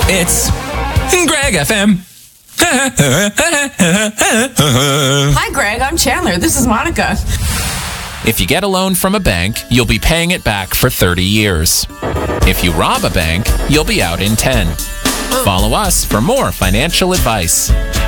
It's Greg FM. Hi, Greg. I'm Chandler. This is Monica. If you get a loan from a bank, you'll be paying it back for 30 years. If you rob a bank, you'll be out in 10. Follow us for more financial advice.